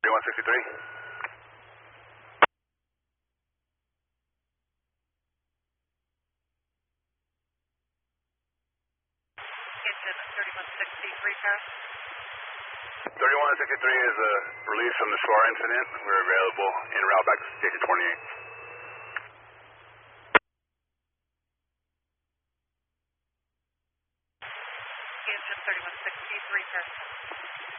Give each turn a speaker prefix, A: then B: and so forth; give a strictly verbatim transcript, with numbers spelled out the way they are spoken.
A: thirty-one sixty-three.
B: Engine thirty-one sixty-three, pass.
A: thirty-one sixty-three is a release from the Shore incident. We're available en route back to Station twenty-eight.
B: Engine thirty-one sixty-three, pass.